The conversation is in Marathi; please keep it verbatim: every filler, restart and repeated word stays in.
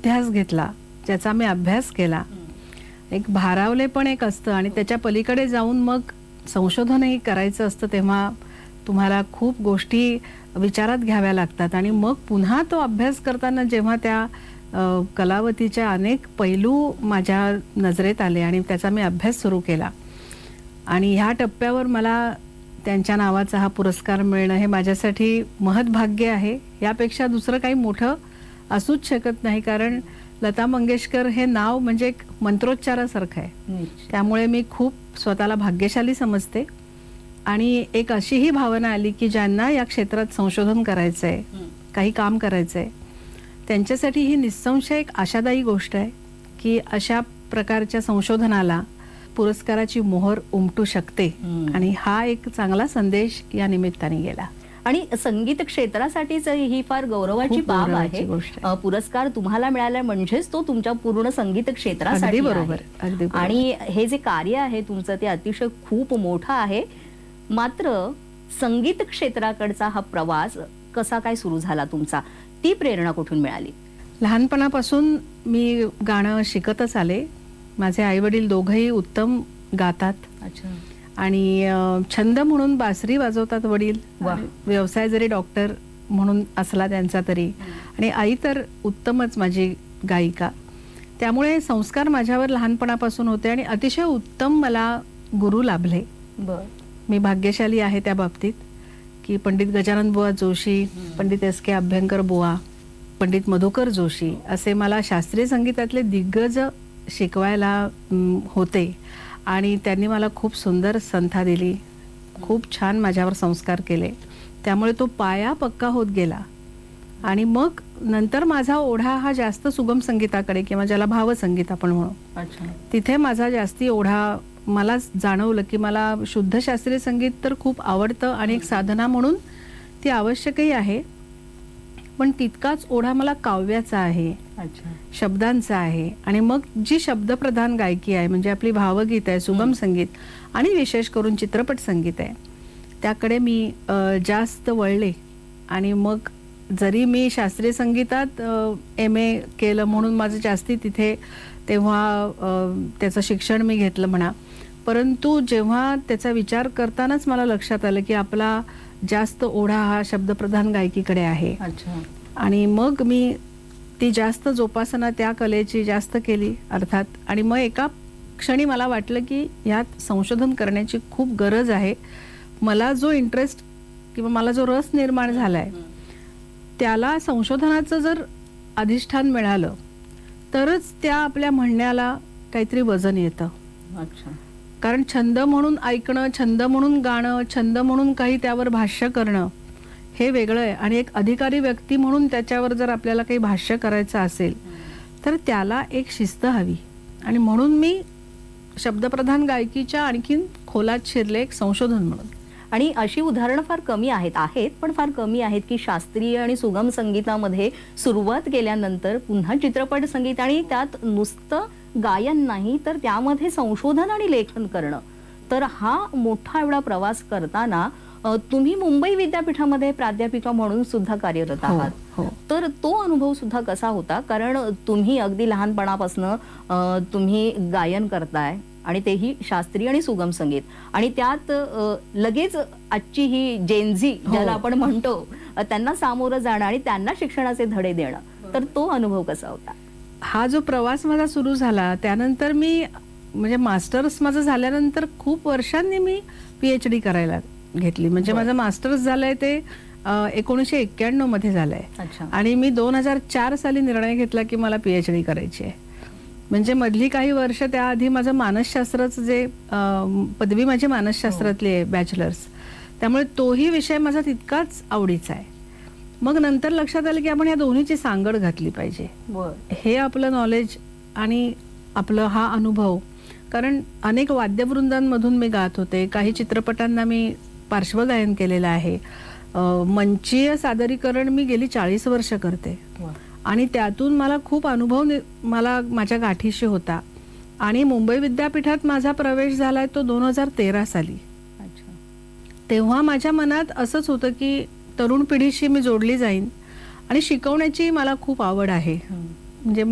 ध्यास घेतला, ज्याचा मी अभ्यास केला, एक भारावले पण एक असतं आणि त्याच्या पलीकडे जाऊन मग संशोधनही करायचं असतं, तेव्हा तुम्हाला खूप गोष्टी विचारात घ्याव्या लागतात आणि मग पुन्हा तो अभ्यास करताना जेव्हा त्या कलावतीच्या अनेक पैलू माझ्या नजरेत आले आणि त्याचा मी अभ्यास सुरू केला आणि ह्या टप्प्यावर मला त्यांच्या नावाचा हा पुरस्कार मिळणं हे माझ्यासाठी महत्भाग्य आहे. यापेक्षा दुसरं काही मोठं असूच शकत नाही, कारण लता मंगेशकर हे नाव म्हणजे एक मंत्रोच्चारासारखं आहे. त्यामुळे मी खूप स्वतःला भाग्यशाली समजते आणि एक अशीही भावना आली की ज्यांना या क्षेत्रात संशोधन करायचंय, काही काम करायचंय, त्यांच्यासाठी ही निसंशय एक आशादायी गोष्ट आहे की अशा प्रकारच्या संशोधनाला पुरस्काराची मोहर उमटू शकते आणि हा एक चांगला संदेश या निमित्ताने गेला. आणि संगीत क्षेत्रासाठीच ही फार गौरवाची बाब आहे. पुरस्कार तुम्हाला मिळाला म्हणजेच तो तुमच्या पूर्ण संगीत क्षेत्रासाठी बरोबर. आणि हे जे कार्य आहे तुमचं ते अतिशय खूप मोठं आहे. मात्र संगीत क्षेत्राकडचा हा प्रवास कसा काय सुरू झाला तुमचा? ती प्रेरणा कुठून मिळाली? लहानपणापासून मी गाणं शिकतच आले. माझे आई वडील दोघंही उत्तम गातात. अच्छा. आणि छंद म्हणून बासरी वाजवतात वडील, व्यवसाय जरी डॉक्टर म्हणून असला त्यांचा तरी, आणि आई तर उत्तमच माझी गायिका. त्यामुळे संस्कार माझ्यावर लहानपणापासून होते आणि अतिशय उत्तम मला गुरु लाभले. मी भाग्यशाली आहे त्या बाबतीत की पंडित गजानन बुवा जोशी, पंडित एस के अभ्यंकर बुवा, पंडित मधुकर जोशी असे मला शास्त्रीय संगीतातले दिग्गज शिकवायला होते आणि त्यांनी मला खूप सुंदर संथा दिली, खूप छान माझ्यावर संस्कार केले. त्यामुळे तो पाया पक्का होत गेला आणि मग नंतर माझा ओढा हा जास्त सुगम संगीताकडे किंवा ज्याला भावसंगीत आपण म्हणू, तिथे माझा जास्ती ओढा मला जाणवलं की मला शुद्ध शास्त्रीय संगीत तर खूप आवडतं आणि एक साधना म्हणून ती आवश्यकही आहे, पण तितकाच ओढा मला काव्याचा आहे, शब्दांचा आहे. आणि मग जी शब्दप्रधान गायकी आहे म्हणजे आपली भावगीत आहे, सुगम संगीत आणि विशेष करून चित्रपट संगीत आहे, त्याकडे मी जास्त वळले. आणि मग जरी मी शास्त्रीय संगीतात एम ए केलं म्हणून माझं जास्ती तिथे तेव्हा त्याचं शिक्षण मी घेतलं म्हणा, परंतु जेव्हा त्याचा विचार करतानाच मला लक्षात आलं की आपला जास्त ओढा हा शब्दप्रधान गायकीकडे आहे. आणि मग मी ती जास्त जोपासना त्या कलेची जास्त केली अर्थात. आणि मग एका क्षणी मला वाटलं की यात संशोधन करण्याची खूप गरज आहे. मला जो इंटरेस्ट किंवा मला जो रस निर्माण झालाय त्याला संशोधनाचं जर अधिष्ठान मिळालं तरच त्या आपल्या म्हणण्याला काहीतरी वजन येतं. कारण छंद म्हणून ऐकणं, छंद म्हणून गाणं, छंद म्हणून काही त्यावर भाष्य करणं हे वेगळं आहे. आणि एक अधिकारी व्यक्ती म्हणून त्याच्यावर जर आपल्याला काही भाष्य करायचं असेल तर त्याला एक शिस्त हवी. आणि म्हणून मी शब्दप्रधान गायकीच्या आणखीन खोलात शिरले एक संशोधन म्हणून. आणि अशी उदाहरणं फार कमी आहेत आहेत पण फार कमी आहेत की शास्त्रीय आणि सुगम संगीतामध्ये सुरुवात केल्यानंतर पुन्हा चित्रपट संगीत आणि त्यात नुसतं गायन नाही तर त्यामध्ये संशोधन आणि लेखन करणं. तर हा मोठा एवढा प्रवास करताना तुम्ही मुंबई विद्यापीठामध्ये प्राध्यापिका म्हणून सुद्धा कार्यरत आहात. हो, तर तो अनुभव सुद्धा कसा होता? कारण तुम्ही अगदी लहानपणापासून तुम्ही गायन करताय आणि तेही शास्त्रीय आणि सुगम संगीत, आणि त्यात लगेच आजची ही जेनझी ज्याला आपण म्हणतो त्यांना सामोरं जाणं आणि त्यांना शिक्षणाचे धडे देणं, तर तो अनुभव कसा होता? हा जो प्रवास माझा सुरू झाला त्यानंतर मी म्हणजे मास्टर्स माझं झाल्यानंतर खूप वर्षांनी मी पीएचडी करायला घेतली. म्हणजे माझं मास्टर्स झालंय ते एकोणीसशे एक्क्याण्णव मध्ये झालंय आणि मी दोन हजार चार साली निर्णय घेतला की मला पीएचडी करायची आहे. म्हणजे मधली काही वर्ष त्याआधी माझं मानसशास्त्राचं जे पदवी माझी मानसशास्त्रातली आहे बॅचलर्स, त्यामुळे तोही विषय माझा तितकाच आवडीचा आहे. मग नंतर लक्षात आलं की आपण या दोन्हीची सांगड घातली पाहिजे. हे आपलं नॉलेज आणि आपलं हा अनुभव, कारण अनेक वाद्यवृंदांमधून मी गात होते, काही चित्रपटांना मी पार्श्वगायन केलेलं आहे, मंचीय सादरीकरण मी गेली चाळीस वर्ष करते आणि त्यातून मला खूप अनुभव मला माझ्या गाठीशी होता. आणि मुंबई विद्यापीठात माझा प्रवेश झालाय तो दोन हजार तेरा साली. तेव्हा माझ्या मनात असंच होतं की तरुण पिढीशी मी जोडली जाईन आणि शिकवण्याची मला खूप आवड आहे. म्हणजे